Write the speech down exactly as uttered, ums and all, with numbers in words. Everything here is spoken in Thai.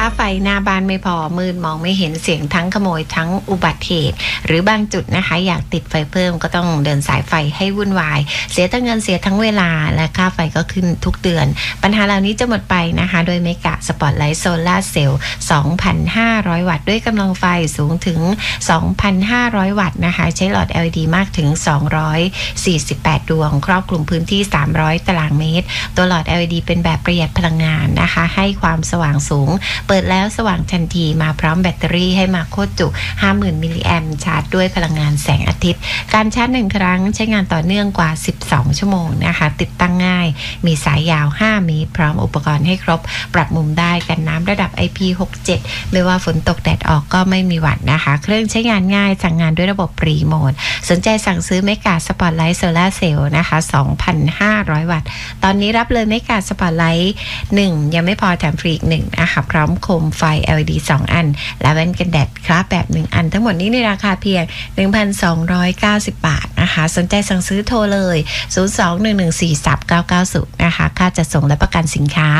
าไฟหน้าบ้านไม่พอมืดมองไม่เห็นเสียงทั้งขโมยทั้งอุบัติเหตุหรือบางจุดนะคะอยากติดไฟเพิ่มก็ต้องเดินสายไฟให้วุ่นวายเสียทั้งเงินเสียทั้งเวลาและค่าไฟก็ขึ้นทุกเดือนปัญหาเหล่านี้จะหมดไปนะคะโดยเมกะสปอตไลท์โซลาร์เซลล์ สองพันห้าร้อย วัตต์ด้วยกำลังไฟสูงถึง สองพันห้าร้อย วัตต์นะคะใช้หลอด แอล อี ดี มากถึงสองร้อยสี่สิบแปดดวงครอบคลุมพื้นที่สามร้อยตารางเมตรตัวหลอด แอล อี ดี เป็นแบบประหยัดพลังงานนะคะให้ความสว่างสูงเปิดแล้วสว่างทันทีมาพร้อมแบตเตอรี่ให้มาโคตรจุ ห้าหมื่น มิลลิแอมป์ชาร์จด้วยพลังงานแสงอาทิตย์การชาร์จหนึ่งครั้งใช้งานต่อเนื่องกว่าสิบสองชั่วโมงนะคะติดตั้งง่ายมีสายยาวห้าเมตรพร้อมอุปกรณ์ให้ครบปรับมุมได้กันน้ำระดับ ไอ พี หกสิบเจ็ด ไม่ว่าฝนตกแดดออกก็ไม่มีหวั่นนะคะเครื่องใช้งานง่ายสั่งงานด้วยระบบรีโมทสนใจสั่งซื้อเมกะสปอตไลท์โซลาร์เซลล์นะคะ สองพันห้าร้อย วัตต์ตอนนี้รับเลยเมกะสปอตไลท์หนึ่งยังไม่พอแถมฟรีอีกหนึ่งนะคะพร้อมโคมไฟ แอล อี ดี สองอันและแว่นกันแดดครับแบบหนึ่งอันทั้งหมดนี้ในราคาเพียง หนึ่งพันสองร้อยเก้าสิบ บาทนะคะสนใจสั่งซื้อโทรเลยศูนย์ สอง หนึ่ง หนึ่ง สี่ สาม เก้า เก้า ศูนย์นะคะค่าจัดส่งและประกันสินค้า